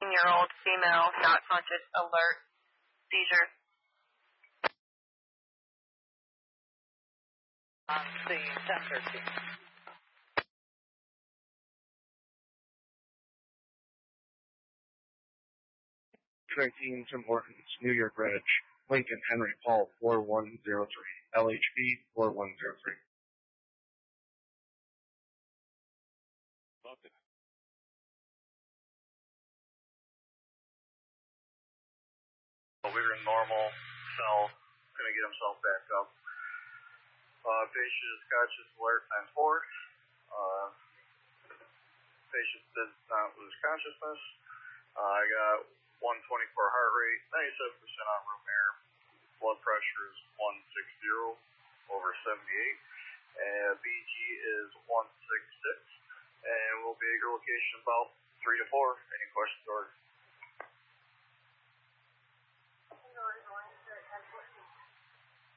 16-year-old female, not conscious, alert, seizure. On scene 1013. 19 Tim Hortons, New York Reg, Lincoln Henry Paul 4103, LHP 4103. We were in normal, fell, couldn't get himself back up. Patient is conscious, alert, times 4. Patient did not lose consciousness. I got 124 heart rate, 97% on room air. Blood pressure is 160 over 78. And BG is 166. And we'll be at your location about 3 to 4. Any questions?